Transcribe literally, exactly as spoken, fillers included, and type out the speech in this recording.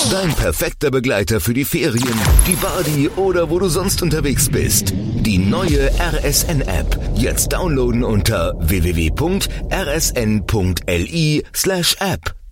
Dein perfekter Begleiter für die Ferien, die Party oder wo du sonst unterwegs bist. Die neue R S N-App. Jetzt downloaden unter w w w punkt r s n punkt l i slash app.